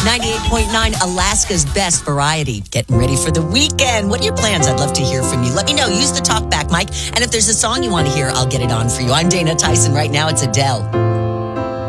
98.9, Alaska's best variety. Getting ready for the weekend. What are your plans? I'd love to hear from you. Let me know. Use the talkback mic. And if there's a song you want to hear, I'll get it on for you. I'm Dana Tyson. Right now, it's Adele.